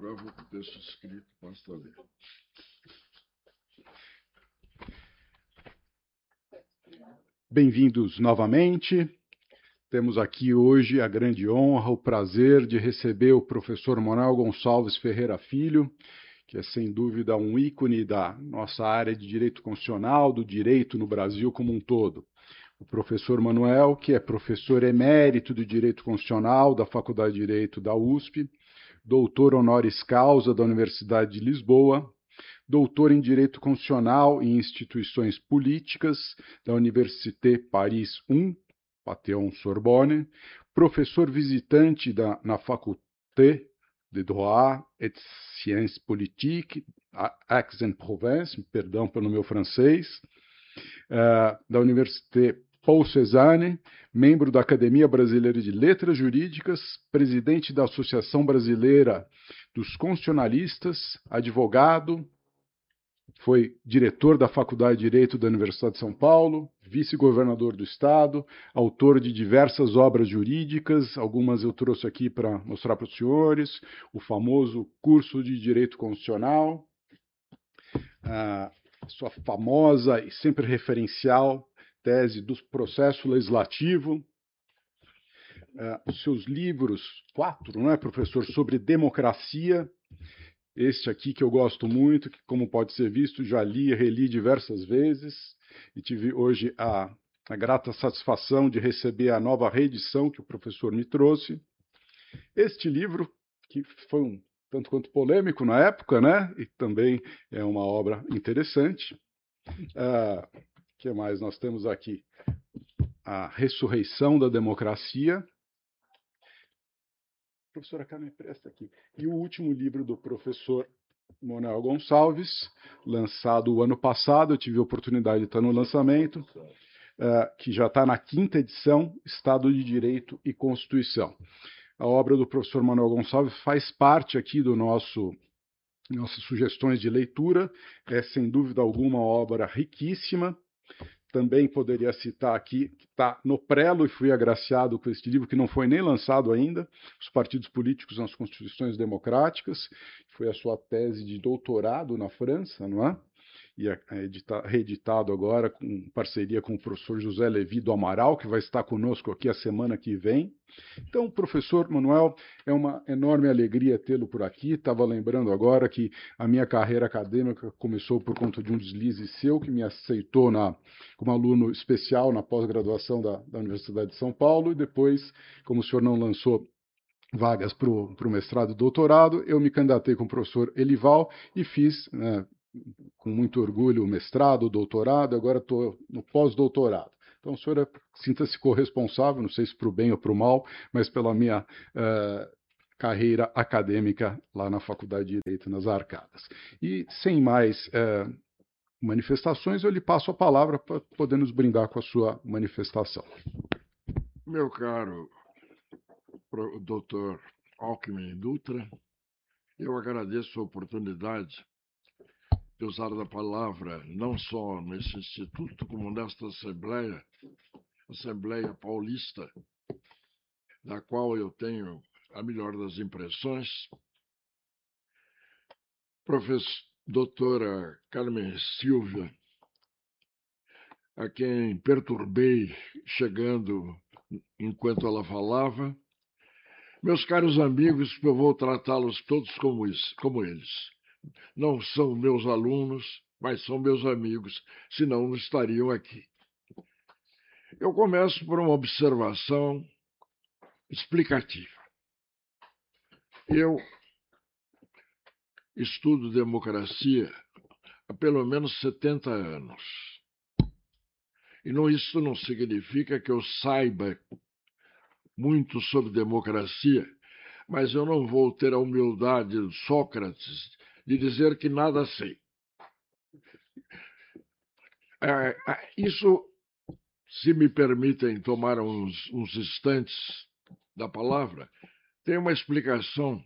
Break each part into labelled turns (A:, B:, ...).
A: agora vou com o texto escrito, basta ler.
B: Bem-vindos novamente. Temos aqui hoje a grande honra, o prazer de receber o professor Manuel Gonçalves Ferreira Filho, que é sem dúvida um ícone da nossa área de direito constitucional, do direito no Brasil como um todo. O professor Manuel, que é professor emérito de Direito Constitucional da Faculdade de Direito da USP, doutor honoris causa da Universidade de Lisboa, doutor em Direito Constitucional e Instituições Políticas da Université Paris I, Panthéon-Sorbonne, professor visitante na Faculté de Droit et Sciences Politiques, Aix-en-Provence, perdão pelo meu francês, da Université Paul Cézanne, membro da Academia Brasileira de Letras Jurídicas, presidente da Associação Brasileira dos Constitucionalistas, advogado, foi diretor da Faculdade de Direito da Universidade de São Paulo, vice-governador do Estado, autor de diversas obras jurídicas, algumas eu trouxe aqui para mostrar para os senhores, o famoso curso de Direito Constitucional, sua famosa e sempre referencial tese do processo legislativo, os seus livros, 4, não é, professor, sobre democracia, este aqui que eu gosto muito, que como pode ser visto, já li e reli diversas vezes, e tive hoje a grata satisfação de receber a nova reedição que o professor me trouxe. Este livro, que foi um tanto quanto polêmico na época, né? E também é uma obra interessante. O que mais nós temos aqui? A Ressurreição da Democracia. Professora Carmen, presta aqui. E o último livro do professor Manuel Gonçalves, lançado o ano passado, eu tive a oportunidade de estar no lançamento, que já está na 5ª edição, Estado de Direito e Constituição. A obra do professor Manuel Gonçalves faz parte aqui do nossas sugestões de leitura, é sem dúvida alguma uma obra riquíssima. Também poderia citar aqui, que está no prelo e fui agraciado com este livro, que não foi nem lançado ainda, Os Partidos Políticos nas Constituições Democráticas, foi a sua tese de doutorado na França, não é? E é reeditado agora com parceria com o professor José Levi do Amaral, que vai estar conosco aqui a semana que vem. Então, professor Manuel, é uma enorme alegria tê-lo por aqui. Estava lembrando agora que a minha carreira acadêmica começou por conta de um deslize seu, que me aceitou como aluno especial na pós-graduação da Universidade de São Paulo, e depois, como o senhor não lançou vagas para o mestrado e doutorado, eu me candidatei com o professor Elival e fiz, com muito orgulho, o mestrado, o doutorado, agora estou no pós-doutorado. Então, o senhor sinta-se corresponsável, não sei se para o bem ou para o mal, mas pela minha carreira acadêmica lá na Faculdade de Direito, nas Arcadas. E, sem mais manifestações, eu lhe passo a palavra para poder nos brindar com a sua manifestação.
A: Meu caro doutor Alckmin Dutra, eu agradeço a oportunidade de usar a palavra não só nesse instituto, como nesta Assembleia Paulista, da qual eu tenho a melhor das impressões. Doutora Carmen Silva, a quem perturbei chegando enquanto ela falava. Meus caros amigos, eu vou tratá-los todos como eles. Não são meus alunos, mas são meus amigos, senão não estariam aqui. Eu começo por uma observação explicativa. Eu estudo democracia há pelo menos 70 anos. E isso não significa que eu saiba muito sobre democracia, mas eu não vou ter a humildade de Sócrates de dizer que nada sei. Isso, se me permitem tomar uns instantes da palavra, tem uma explicação,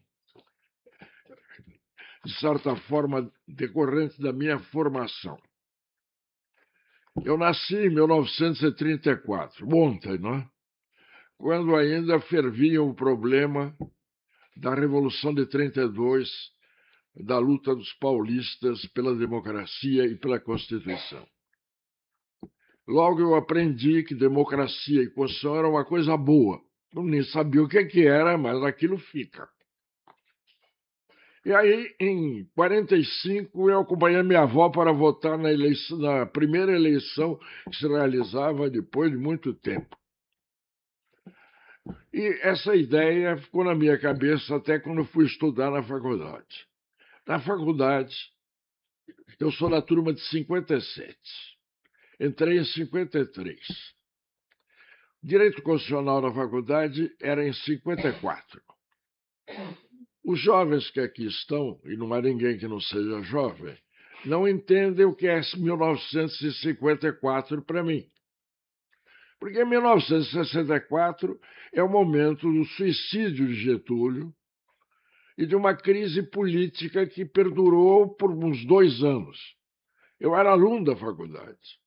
A: de certa forma, decorrente da minha formação. Eu nasci em 1934, ontem, não é? Quando ainda fervia o problema da Revolução de 32, da luta dos paulistas pela democracia e pela Constituição. Logo eu aprendi que democracia e Constituição era uma coisa boa. Eu nem sabia o que era, mas aquilo fica. E aí, em 45, eu acompanhei minha avó para votar na primeira eleição que se realizava depois de muito tempo. E essa ideia ficou na minha cabeça até quando fui estudar na faculdade. Na faculdade, eu sou da turma de 57. Entrei em 53. Direito Constitucional na faculdade era em 54. Os jovens que aqui estão, e não há ninguém que não seja jovem, não entendem o que é 1954 para mim. Porque 1964 é o momento do suicídio de Getúlio e de uma crise política que perdurou por uns 2 anos. Eu era aluno da faculdade.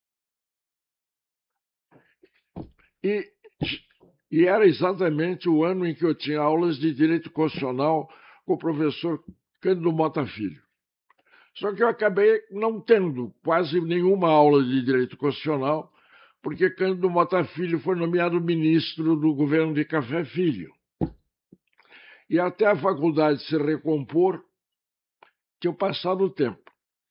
A: E era exatamente o ano em que eu tinha aulas de Direito Constitucional com o professor Cândido Mota Filho. Só que eu acabei não tendo quase nenhuma aula de Direito Constitucional, porque Cândido Mota Filho foi nomeado ministro do governo de Café Filho. E até a faculdade se recompor, tinha passado o tempo.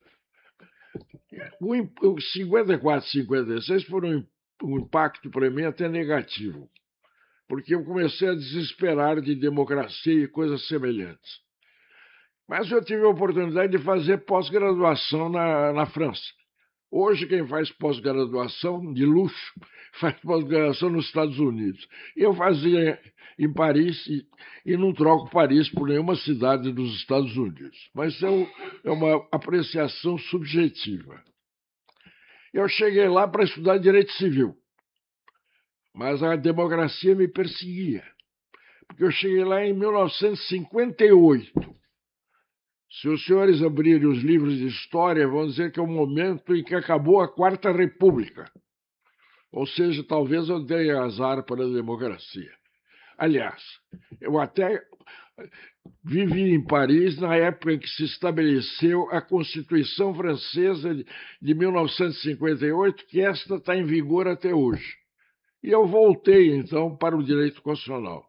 A: O 54 e 56 foram um impacto para mim até negativo, porque eu comecei a desesperar de democracia e coisas semelhantes. Mas eu tive a oportunidade de fazer pós-graduação na França. Hoje, quem faz pós-graduação de luxo faz pós-graduação nos Estados Unidos. Eu fazia em Paris e não troco Paris por nenhuma cidade dos Estados Unidos. Mas é uma apreciação subjetiva. Eu cheguei lá para estudar direito civil, mas a democracia me perseguia, porque eu cheguei lá em 1958. Se os senhores abrirem os livros de história, vão dizer que é o momento em que acabou a Quarta República. Ou seja, talvez eu dei azar para a democracia. Aliás, eu até vivi em Paris na época em que se estabeleceu a Constituição Francesa de 1958, que esta está em vigor até hoje. E eu voltei, então, para o direito constitucional.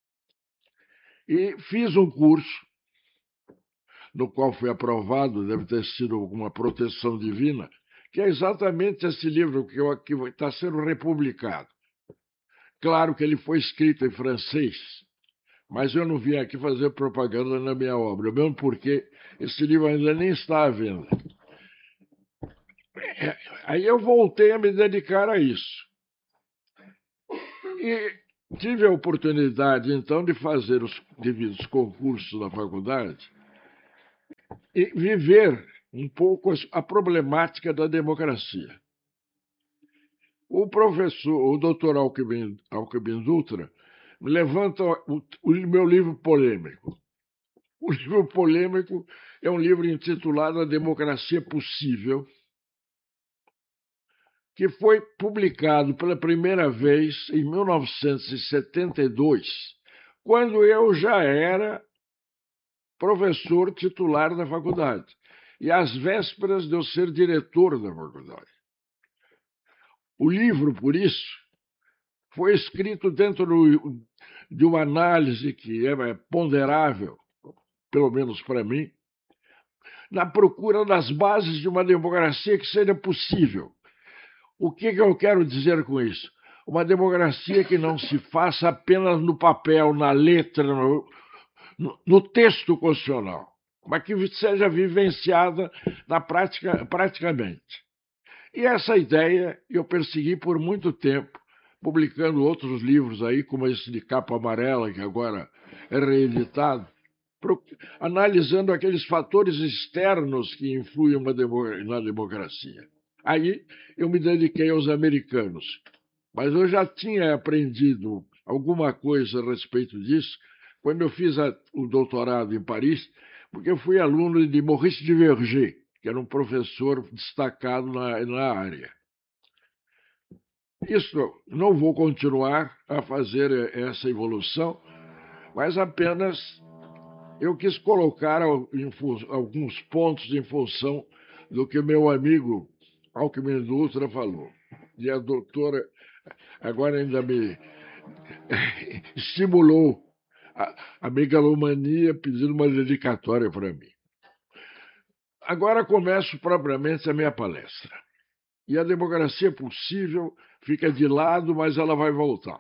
A: E fiz um curso, no qual fui aprovado, deve ter sido alguma proteção divina, que é exatamente esse livro que está sendo republicado. Claro que ele foi escrito em francês, mas eu não vim aqui fazer propaganda na minha obra, mesmo porque esse livro ainda nem está à venda. Aí eu voltei a me dedicar a isso. E tive a oportunidade, então, de fazer os devidos concursos na faculdade e viver um pouco a problemática da democracia. O professor, o doutor Alckmin Dutra, levanta o meu livro polêmico. O livro polêmico é um livro intitulado A Democracia Possível, que foi publicado pela primeira vez em 1972, quando eu já era professor titular da faculdade, e às vésperas de eu ser diretor da faculdade. O livro, por isso, foi escrito dentro de uma análise que é ponderável, pelo menos para mim, na procura das bases de uma democracia que seja possível. O que eu quero dizer com isso? Uma democracia que não se faça apenas no papel, na letra, no texto constitucional, mas que seja vivenciada na prática, praticamente. E essa ideia eu persegui por muito tempo, publicando outros livros aí, como esse de capa amarela, que agora é reeditado, analisando aqueles fatores externos que influem na democracia. Aí eu me dediquei aos americanos, mas eu já tinha aprendido alguma coisa a respeito disso quando eu fiz o doutorado em Paris, porque eu fui aluno de Maurice Duverger, que era um professor destacado na área. Isso, não vou continuar a fazer essa evolução, mas apenas eu quis colocar alguns pontos em função do que meu amigo Alckmin Dutra falou. E a doutora agora ainda me estimulou a megalomania pedindo uma dedicatória para mim. Agora começo propriamente a minha palestra. E a democracia possível fica de lado, mas ela vai voltar.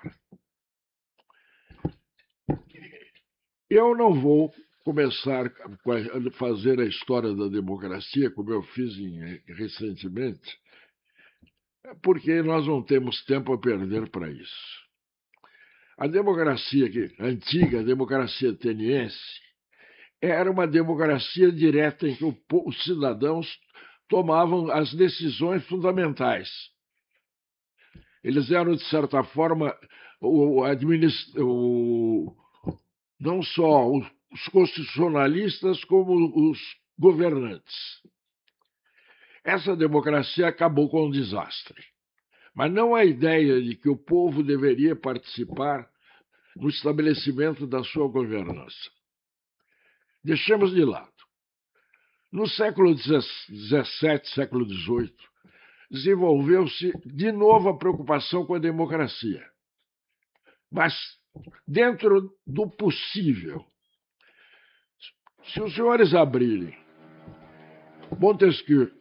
A: Eu não vou começar a fazer a história da democracia, como eu fiz recentemente, porque nós não temos tempo a perder para isso. A democracia antiga, a democracia ateniense, era uma democracia direta em que os cidadãos tomavam as decisões fundamentais. Eles eram, de certa forma, não só os constitucionalistas, como os governantes. Essa democracia acabou com um desastre. Mas não a ideia de que o povo deveria participar no estabelecimento da sua governança. Deixemos de lado. No século XVII, século XVIII, desenvolveu-se de novo a preocupação com a democracia. Mas dentro do possível. Se os senhores abrirem Montesquieu,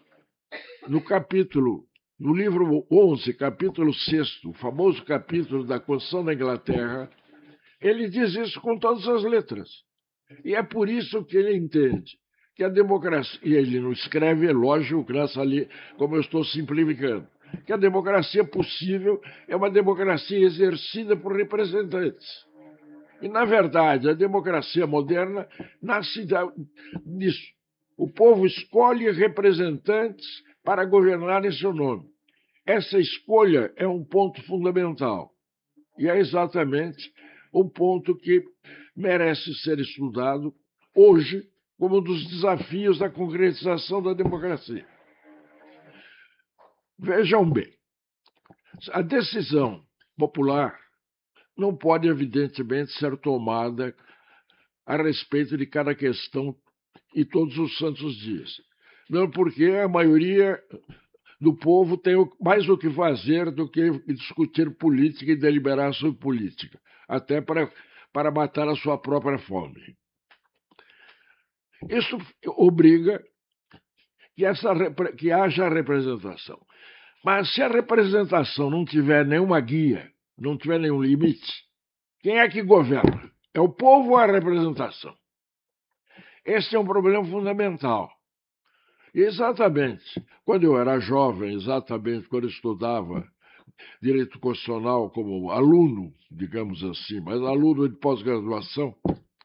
A: no livro 11, capítulo 6, o famoso capítulo da Constituição da Inglaterra, ele diz isso com todas as letras. E é por isso que ele entende que a democracia, e ele não escreve, lógico, ali, como eu estou simplificando, que a democracia possível é uma democracia exercida por representantes. E, na verdade, a democracia moderna nasce disso. O povo escolhe representantes para governar em seu nome. Essa escolha é um ponto fundamental. E é exatamente um ponto que merece ser estudado hoje como um dos desafios da concretização da democracia. Vejam bem, a decisão popular não pode, evidentemente, ser tomada a respeito de cada questão e todos os santos dias. Não, porque a maioria do povo tem mais o que fazer do que discutir política e deliberar sobre política, até para matar a sua própria fome. Isso obriga que haja representação. Mas se a representação não tiver nenhuma guia, não tiver nenhum limite, quem é que governa? É o povo ou a representação? Esse é um problema fundamental. Exatamente. Quando eu era jovem, exatamente quando eu estudava direito constitucional como aluno, digamos assim, mas aluno de pós-graduação,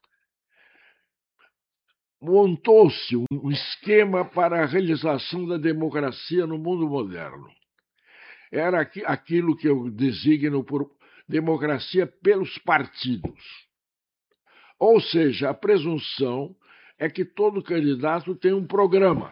A: montou-se um esquema para a realização da democracia no mundo moderno. Era aquilo que eu designo por democracia pelos partidos. Ou seja, a presunção é que todo candidato tem um programa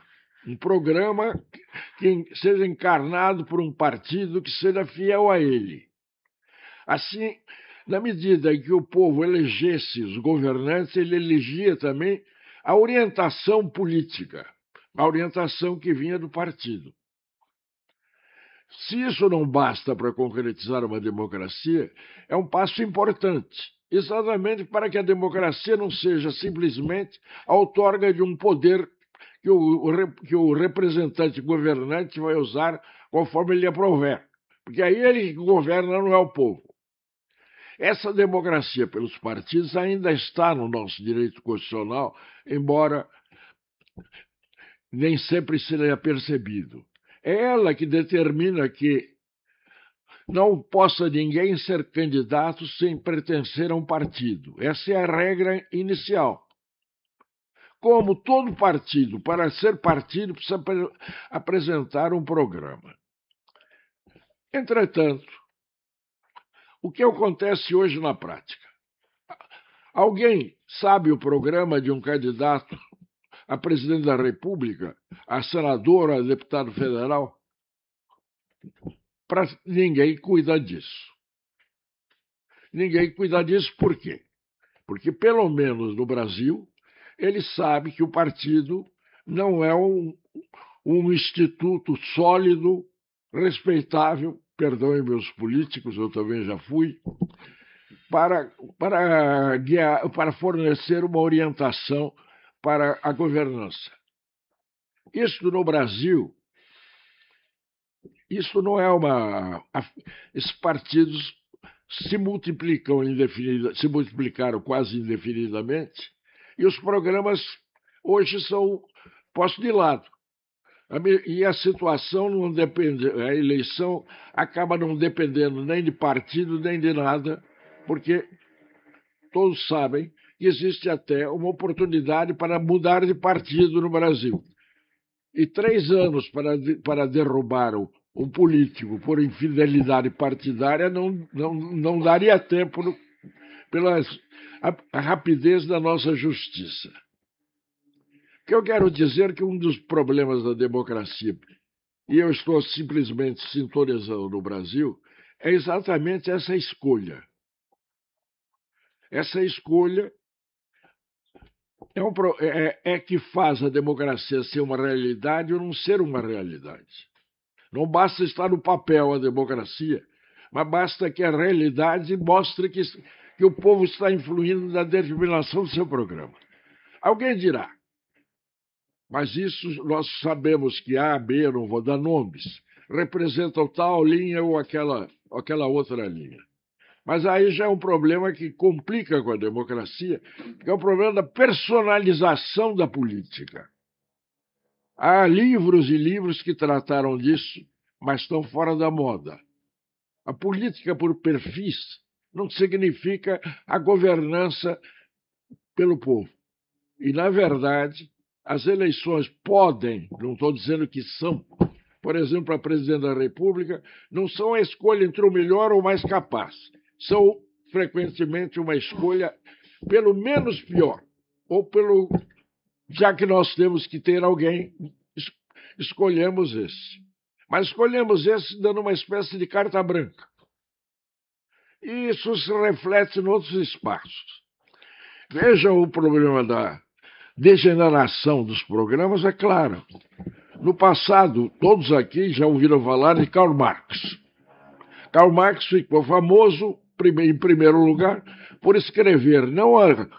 A: que seja encarnado por um partido que seja fiel a ele. Assim, na medida em que o povo elegesse os governantes, ele elegia também a orientação política, a orientação que vinha do partido. Se isso não basta para concretizar uma democracia, é um passo importante, exatamente para que a democracia não seja simplesmente a outorga de um poder que o representante governante vai usar conforme ele aprouver. Porque aí ele governa, não é o povo. Essa democracia pelos partidos ainda está no nosso direito constitucional, embora nem sempre seja percebido. É ela que determina que não possa ninguém ser candidato sem pertencer a um partido. Essa é a regra inicial. Como todo partido, para ser partido, precisa apresentar um programa. Entretanto, o que acontece hoje na prática? Alguém sabe o programa de um candidato a presidente da República, a senador, a deputado federal? Ninguém cuida disso. Ninguém cuida disso por quê? Porque, pelo menos no Brasil, ele sabe que o partido não é um instituto sólido, respeitável, perdoem meus políticos, eu também já fui, para fornecer uma orientação para a governança. Isso no Brasil, isso não é uma. Esses partidos se multiplicaram quase indefinidamente, e os programas hoje são postos de lado. E a situação não depende, a eleição acaba não dependendo nem de partido, nem de nada, porque todos sabem que existe até uma oportunidade para mudar de partido no Brasil. E 3 anos para derrubar um político por infidelidade partidária não daria tempo pela a rapidez da nossa justiça. O que eu quero dizer é que um dos problemas da democracia, e eu estou simplesmente sintonizando no Brasil, é exatamente essa escolha. Essa escolha é que faz a democracia ser uma realidade ou não ser uma realidade. Não basta estar no papel a democracia, mas basta que a realidade mostre que o povo está influindo na determinação do seu programa. Alguém dirá, mas isso nós sabemos que A, B, não vou dar nomes, representam tal linha ou aquela outra linha. Mas aí já é um problema que complica com a democracia, que é o problema da personalização da política. Há livros e livros que trataram disso, mas estão fora da moda. A política por perfis não significa a governança pelo povo. E, na verdade, as eleições podem, não estou dizendo que são, por exemplo, a presidente da República, não são a escolha entre o melhor ou o mais capaz. São, frequentemente, uma escolha pelo menos pior, ou já que nós temos que ter alguém, escolhemos esse. Mas escolhemos esse dando uma espécie de carta branca. E isso se reflete em outros espaços. Veja o problema da degeneração dos programas, é claro. No passado, todos aqui já ouviram falar de Karl Marx. Karl Marx ficou famoso, em primeiro lugar, por escrever não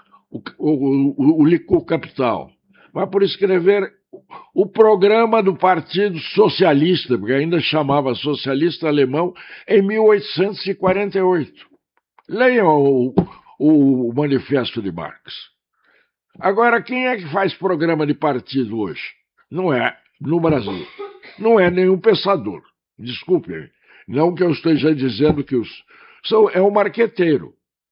A: o Capital, mas por escrever o programa do Partido Socialista, porque ainda chamava Socialista Alemão, em 1848. Leiam o Manifesto de Marx. Agora, quem é que faz programa de partido hoje? Não é, no Brasil. Não é nenhum pensador. Desculpem. Não que eu esteja dizendo que é um marqueteiro.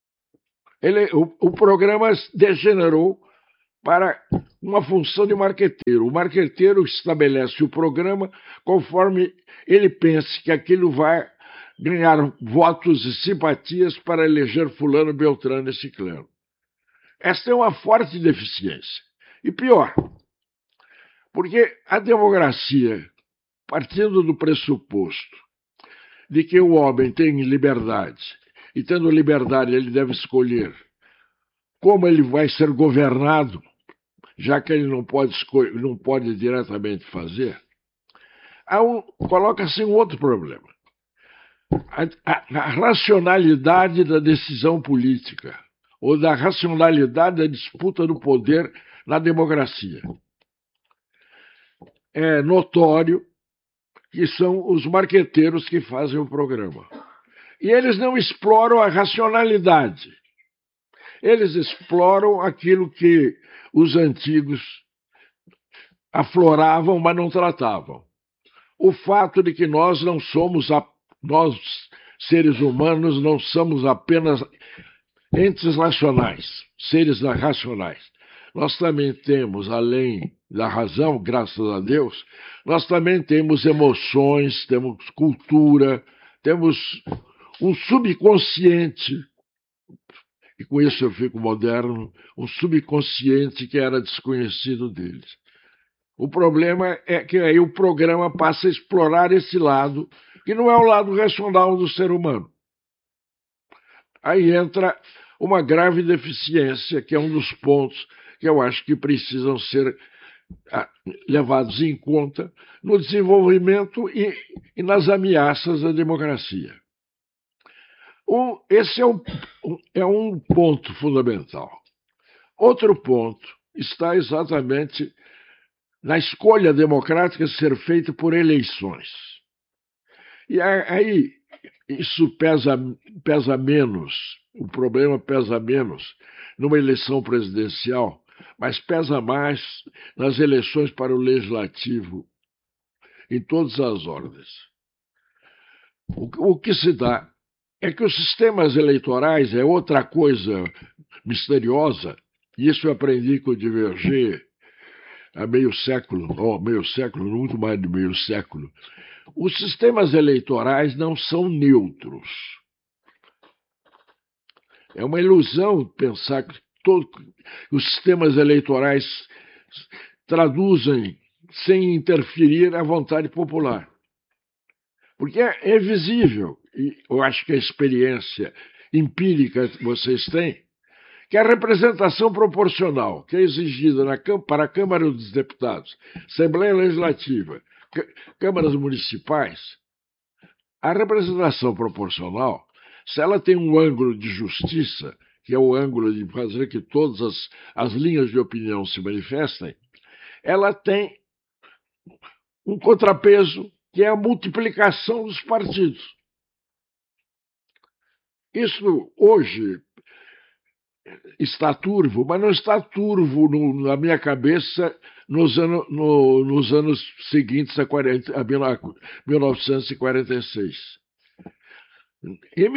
A: O programa degenerou para uma função de marqueteiro. O marqueteiro estabelece o programa conforme ele pense que aquilo vai ganhar votos e simpatias para eleger fulano, beltrano e ciclano. Esta é uma forte deficiência. E pior, porque a democracia, partindo do pressuposto de que o homem tem liberdade, e tendo liberdade ele deve escolher como ele vai ser governado, já que ele não pode diretamente fazer, coloca-se um outro problema. A racionalidade da decisão política, ou da racionalidade da disputa do poder na democracia. É notório que são os marqueteiros que fazem o programa. E eles não exploram a racionalidade. Eles exploram aquilo que os antigos afloravam, mas não tratavam. O fato de que nós, seres humanos, não somos apenas entes racionais, seres racionais. Nós também temos, além da razão, graças a Deus, nós também temos emoções, temos cultura, temos um subconsciente, e com isso eu fico moderno, um subconsciente que era desconhecido deles. O problema é que aí o programa passa a explorar esse lado, que não é o lado racional do ser humano. Aí entra uma grave deficiência, que é um dos pontos que eu acho que precisam ser levados em conta no desenvolvimento e nas ameaças à democracia. Esse é um ponto fundamental. Outro ponto está exatamente na escolha democrática ser feita por eleições. E aí isso pesa menos, o problema pesa menos numa eleição presidencial, mas pesa mais nas eleições para o legislativo, em todas as ordens. O que se dá é que os sistemas eleitorais é outra coisa misteriosa, e isso eu aprendi com o Diverger há meio século, muito mais de meio século. Os sistemas eleitorais não são neutros. É uma ilusão pensar que os sistemas eleitorais traduzem, sem interferir, a vontade popular. Porque é visível, e eu acho que a experiência empírica que vocês têm, que a representação proporcional que é exigida para a Câmara dos Deputados, Assembleia Legislativa, câmaras municipais, a representação proporcional, se ela tem um ângulo de justiça, que é o ângulo de fazer que todas as linhas de opinião se manifestem, ela tem um contrapeso, que é a multiplicação dos partidos. Isso hoje está turvo, mas não está turvo na minha cabeça nos anos seguintes a 1946. Em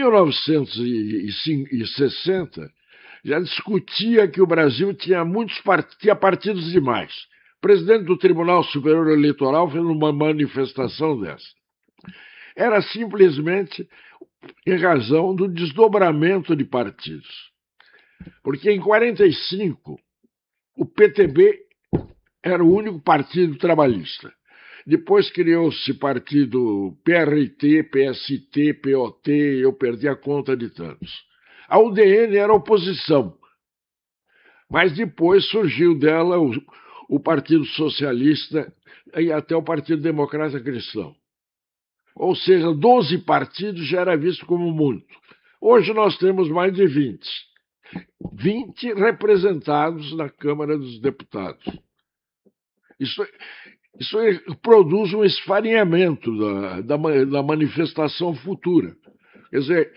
A: 1960, já discutia que o Brasil tinha partidos demais. O presidente do Tribunal Superior Eleitoral fez uma manifestação dessa. Era simplesmente em razão do desdobramento de partidos. Porque em 45, o PTB era o único partido trabalhista. Depois criou-se partido PRT, PST, POT, eu perdi a conta de tantos. A UDN era oposição, mas depois surgiu dela o Partido Socialista e até o Partido Democrata Cristão. Ou seja, 12 partidos já era visto como muito. Hoje nós temos mais de 20. 20 representados na Câmara dos Deputados. Isso produz um esfarinhamento da manifestação futura. Quer dizer,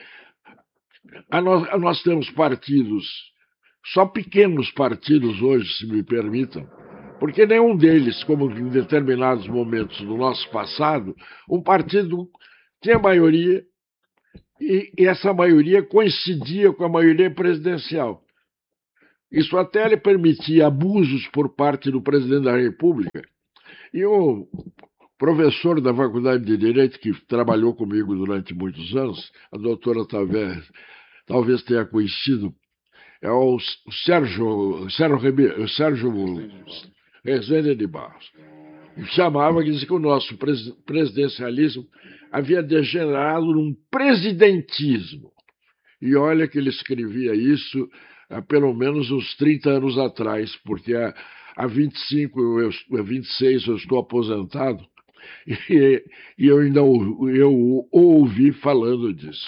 A: nós temos partidos, só pequenos partidos hoje, se me permitam, porque nenhum deles, como em determinados momentos do nosso passado, um partido tinha maioria e essa maioria coincidia com a maioria presidencial. Isso até lhe permitia abusos por parte do presidente da República. E o professor da Faculdade de Direito, que trabalhou comigo durante muitos anos, a doutora talvez tenha conhecido, é o Sérgio Rezende de Barros. Chamava que dizia que o nosso presidencialismo havia degenerado num presidentismo. E olha que ele escrevia isso há pelo menos uns 30 anos atrás, porque há 26 eu estou aposentado e eu ainda ouvi falando disso.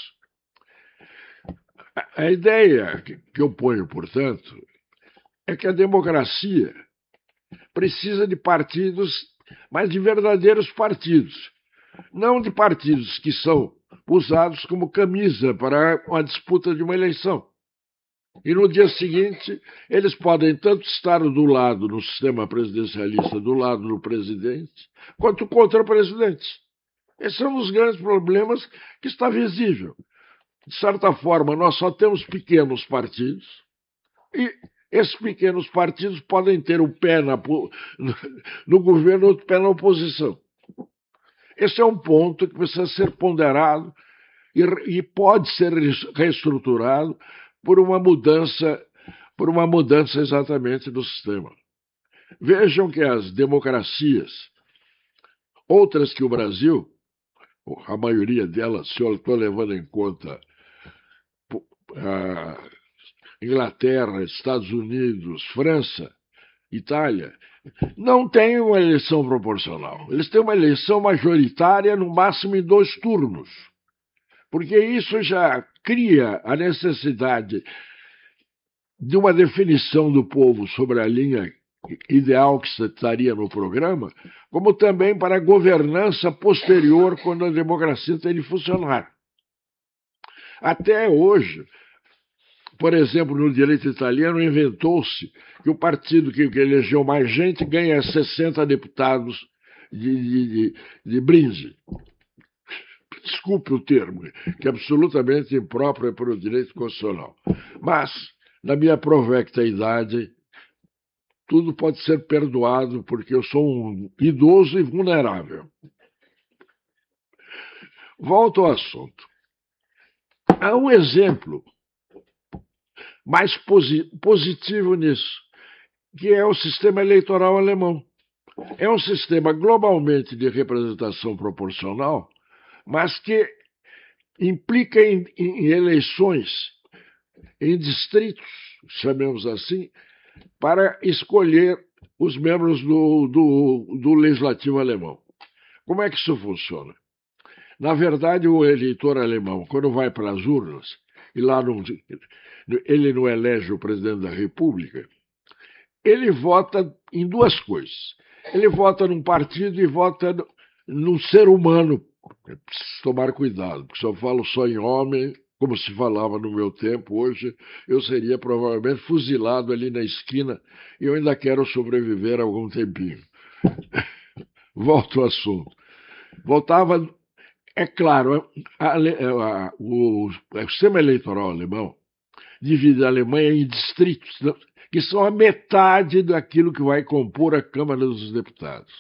A: A ideia que eu ponho, portanto, é que a democracia precisa de partidos, mas de verdadeiros partidos, não de partidos que são usados como camisa para uma disputa de uma eleição. E no dia seguinte, eles podem tanto estar do lado, no sistema presidencialista, do lado do presidente, quanto contra o presidente. Esse é um dos grandes problemas que está visível. De certa forma, nós só temos pequenos partidos, e esses pequenos partidos podem ter um pé no governo e outro pé na oposição. Esse é um ponto que precisa ser ponderado e pode ser reestruturado por uma mudança exatamente do sistema. Vejam que as democracias, outras que o Brasil, a maioria delas, se eu estou levando em conta Inglaterra, Estados Unidos, França, Itália, não têm uma eleição proporcional. Eles têm uma eleição majoritária, no máximo em 2 turnos, porque isso já cria a necessidade de uma definição do povo sobre a linha ideal que estaria no programa, como também para a governança posterior, quando a democracia tem de funcionar. Até hoje, por exemplo, no direito italiano, inventou-se que o partido que elegeu mais gente ganha 60 deputados de brinde. Desculpe o termo, que é absolutamente impróprio para o direito constitucional. Mas, na minha provecta idade, tudo pode ser perdoado, porque eu sou um idoso e vulnerável. Volto ao assunto. Há um exemplo mais positivo nisso, que é o sistema eleitoral alemão. É um sistema globalmente de representação proporcional, mas que implica em eleições, em distritos, chamemos assim, para escolher os membros do legislativo alemão. Como é que isso funciona? Na verdade, o eleitor alemão, quando vai para as urnas, e lá ele não elege o presidente da República, ele vota em 2 coisas. Ele vota num partido e vota num ser humano. Preciso tomar cuidado, porque se eu falo só em homem, como se falava no meu tempo, hoje eu seria provavelmente fuzilado ali na esquina e eu ainda quero sobreviver algum tempinho. Volto ao assunto. Voltava. É claro, o sistema eleitoral alemão divide a Alemanha em distritos, que são a metade daquilo que vai compor a Câmara dos Deputados.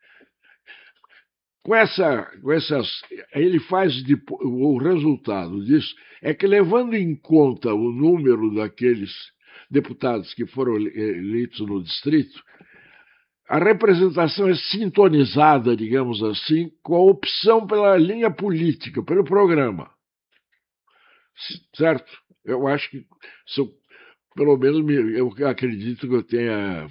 A: Ele faz o resultado disso é que, levando em conta o número daqueles deputados que foram eleitos no distrito, a representação é sintonizada, digamos assim, com a opção pela linha política, pelo programa. Certo? Eu acho que, pelo menos, eu acredito que eu tenha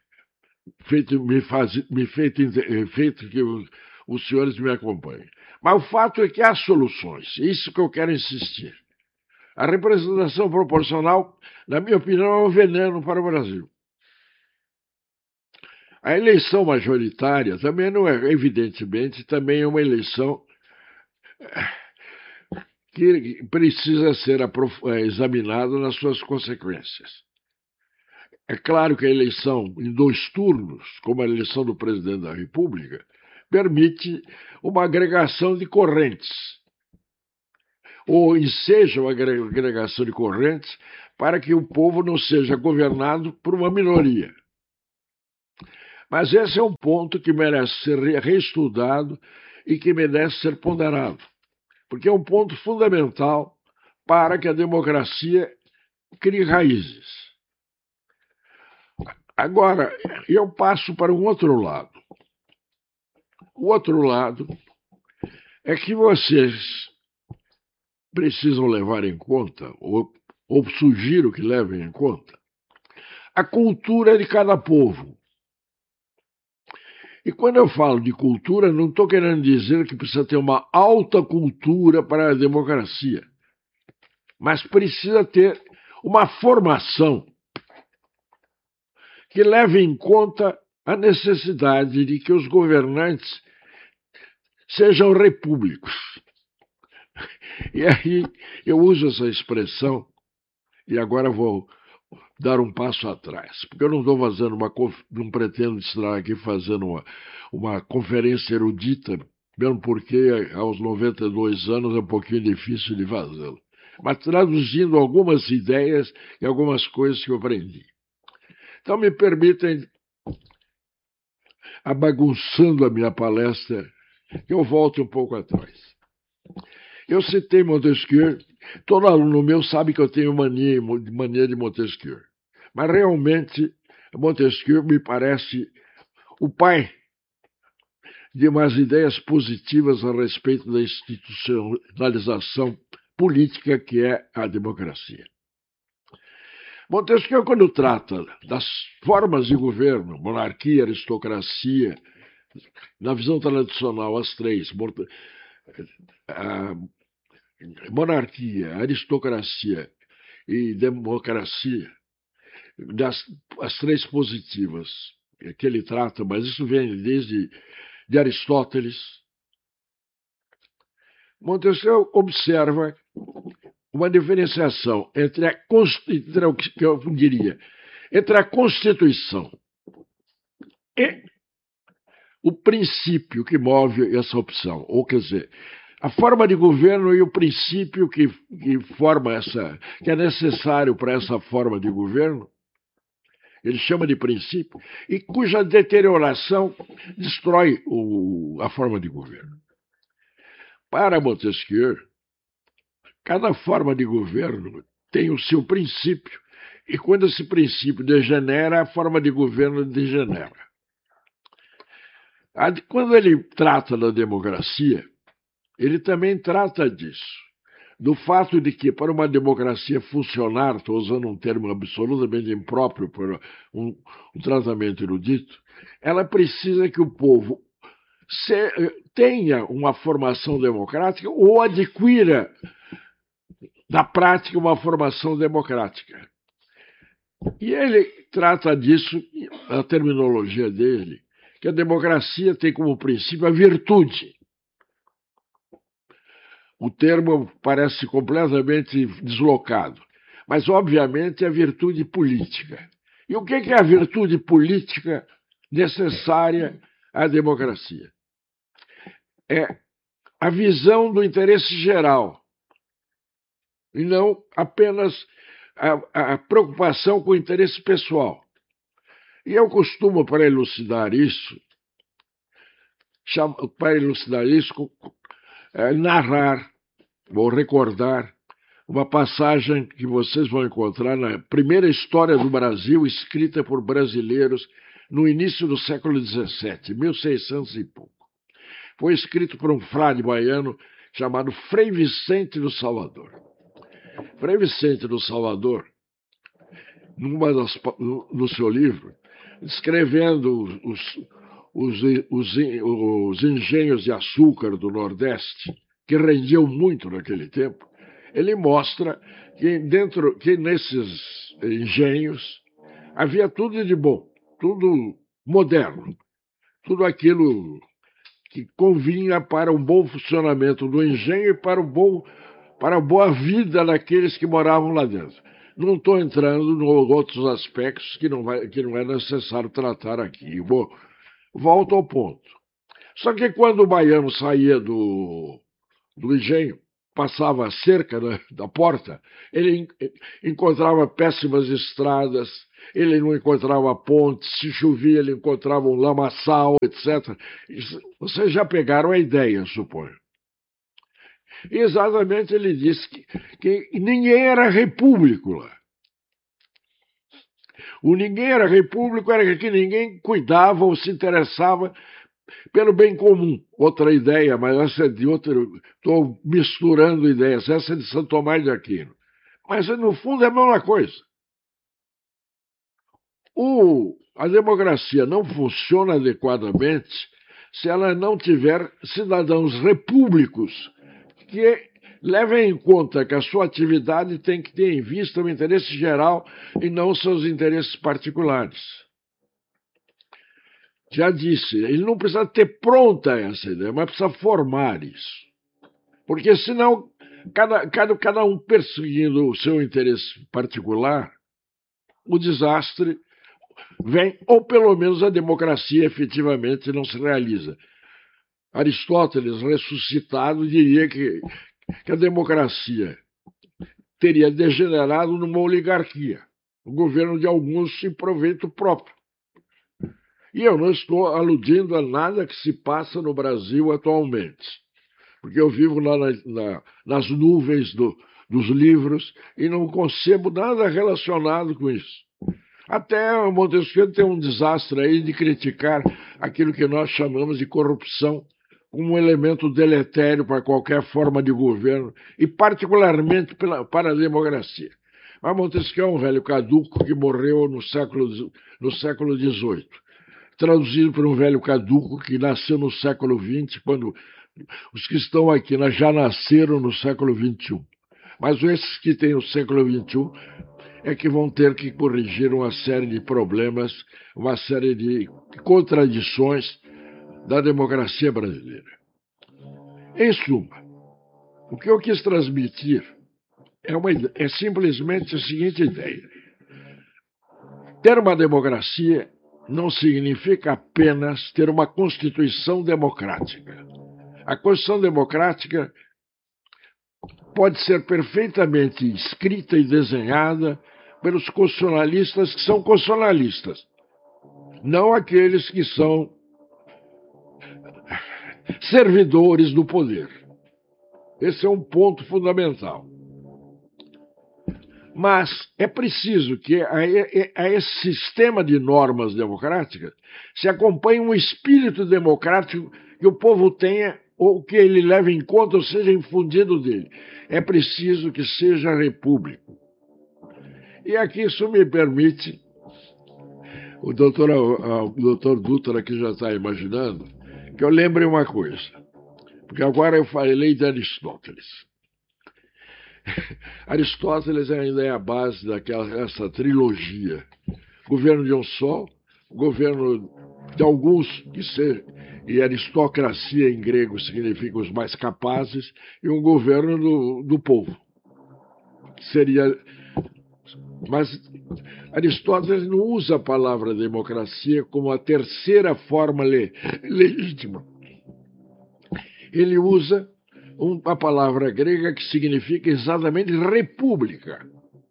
A: feito que os senhores me acompanhem. Mas o fato é que há soluções, isso que eu quero insistir. A representação proporcional, na minha opinião, é um veneno para o Brasil. A eleição majoritária também não é, evidentemente, também é uma eleição que precisa ser examinada nas suas consequências. É claro que a eleição em 2 turnos, como a eleição do presidente da República, permite uma agregação de correntes, ou enseja uma agregação de correntes para que o povo não seja governado por uma minoria. Mas esse é um ponto que merece ser reestudado e que merece ser ponderado, porque é um ponto fundamental para que a democracia crie raízes. Agora, eu passo para um outro lado. O outro lado é que vocês precisam levar em conta, ou sugiro que levem em conta, a cultura de cada povo. E quando eu falo de cultura, não estou querendo dizer que precisa ter uma alta cultura para a democracia, mas precisa ter uma formação que leve em conta a necessidade de que os governantes sejam repúblicos. E aí eu uso essa expressão, e agora vou dar um passo atrás, porque eu não estou fazendo não pretendo estar aqui fazendo uma conferência erudita, mesmo porque aos 92 anos é um pouquinho difícil de fazê-lo, mas traduzindo algumas ideias e algumas coisas que eu aprendi. Então me permitem, bagunçando a minha palestra, que eu volte um pouco atrás. Eu citei Montesquieu. Todo aluno meu sabe que eu tenho mania de Montesquieu. Mas realmente Montesquieu me parece o pai de umas ideias positivas a respeito da institucionalização política que é a democracia. Montesquieu, quando trata das formas de governo, monarquia, aristocracia, na visão tradicional, as três, a monarquia, aristocracia e democracia, as três positivas que ele trata, mas isso vem desde de Aristóteles. Montesquieu observa uma diferenciação entre o que eu diria, entre a Constituição e o princípio que move essa opção, ou quer dizer, a forma de governo e o princípio que forma que é necessário para essa forma de governo, ele chama de princípio, e cuja deterioração destrói a forma de governo. Para Montesquieu, cada forma de governo tem o seu princípio, e quando esse princípio degenera, a forma de governo degenera. Quando ele trata da democracia, ele também trata disso, do fato de que, para uma democracia funcionar, estou usando um termo absolutamente impróprio para um tratamento erudito, ela precisa que o povo tenha uma formação democrática ou adquira, na prática, uma formação democrática. E ele trata disso, a terminologia dele, que a democracia tem como princípio a virtude. O termo parece completamente deslocado, mas, obviamente, é a virtude política. E o que é a virtude política necessária à democracia? É a visão do interesse geral, e não apenas a preocupação com o interesse pessoal. E eu costumo, para elucidar isso, narrar ou recordar uma passagem que vocês vão encontrar na primeira história do Brasil, escrita por brasileiros no início do século XVII, 1600 e pouco. Foi escrito por um frade baiano chamado Frei Vicente do Salvador. Frei Vicente do Salvador, no seu livro, descrevendo os engenhos de açúcar do Nordeste, que rendiam muito naquele tempo, ele mostra que nesses engenhos havia tudo de bom, tudo moderno, tudo aquilo que convinha para o bom funcionamento do engenho e para a boa vida daqueles que moravam lá dentro. Não estou entrando em outros aspectos que não é necessário tratar aqui. Volto ao ponto. Só que quando o baiano saía do engenho, passava a cerca da porta, ele encontrava péssimas estradas, ele não encontrava pontes, se chovia, ele encontrava um lamaçal, etc. Vocês já pegaram a ideia, suponho. E exatamente ele disse que ninguém era repúblico lá. O ninguém era repúblico era que ninguém cuidava ou se interessava pelo bem comum. Outra ideia, mas essa é de outro. Estou misturando ideias. Essa é de Santo Tomás de Aquino. Mas, no fundo, é a mesma coisa. A democracia não funciona adequadamente se ela não tiver cidadãos repúblicos que levem em conta que a sua atividade tem que ter em vista o interesse geral e não seus interesses particulares. Já disse, ele não precisa ter pronta essa ideia, mas precisa formar isso. Porque senão, cada um perseguindo o seu interesse particular, o desastre vem, ou pelo menos a democracia efetivamente não se realiza. Aristóteles, ressuscitado, diria que a democracia teria degenerado numa oligarquia, o governo de alguns em proveito próprio. E eu não estou aludindo a nada que se passa no Brasil atualmente, porque eu vivo lá nas nuvens dos livros e não concebo nada relacionado com isso. Até o Montesquieu tem um desastre aí de criticar aquilo que nós chamamos de corrupção como um elemento deletério para qualquer forma de governo e particularmente para a democracia. Mas Montesquieu é um velho caduco que morreu no século XVIII, traduzido por um velho caduco que nasceu no século XX, quando os que estão aqui já nasceram no século XXI. Mas esses que têm o século XXI é que vão ter que corrigir uma série de problemas, uma série de contradições da democracia brasileira. Em suma, o que eu quis transmitir é simplesmente a seguinte ideia. Ter uma democracia não significa apenas ter uma Constituição democrática. A Constituição democrática pode ser perfeitamente escrita e desenhada pelos constitucionalistas que são constitucionalistas, não aqueles que são servidores do poder. Esse é um ponto fundamental. Mas é preciso que a esse sistema de normas democráticas se acompanhe um espírito democrático que o povo tenha ou que ele leve em conta ou seja infundido dele. É preciso que seja repúblico. E aqui isso me permite, o doutor Dutra aqui já está imaginando, que eu lembre uma coisa, porque agora eu falei de Aristóteles. Aristóteles ainda é a base dessa trilogia. Governo de um só, governo de alguns, e aristocracia em grego significa os mais capazes, e um governo do povo. Mas Aristóteles não usa a palavra democracia como a terceira forma legítima. Ele usa uma palavra grega que significa exatamente república.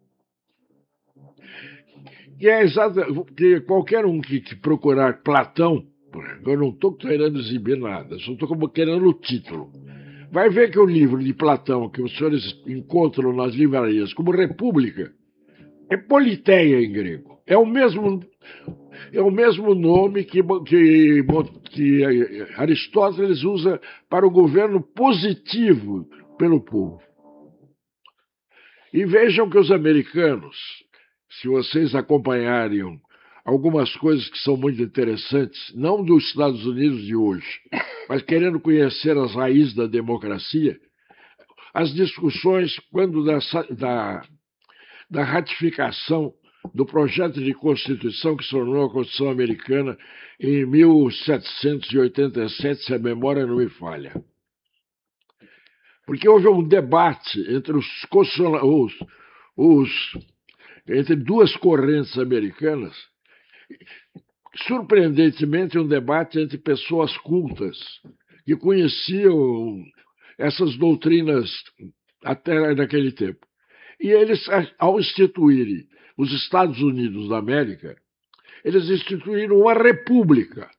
A: Que qualquer um que procurar Platão, eu não estou querendo exibir nada, só estou querendo o título. Vai ver que o livro de Platão, que os senhores encontram nas livrarias como República, é Politeia em grego. É o mesmo nome que Aristóteles usa para o governo positivo pelo povo. E vejam que os americanos, se vocês acompanharem algumas coisas que são muito interessantes, não dos Estados Unidos de hoje, mas querendo conhecer as raízes da democracia, as discussões quando da ratificação do projeto de Constituição que se tornou a Constituição Americana em 1787, se a memória não me falha. Porque houve um debate entre duas correntes americanas, surpreendentemente um debate entre pessoas cultas que conheciam essas doutrinas até naquele tempo. E eles, ao instituírem os Estados Unidos da América, eles instituíram uma república.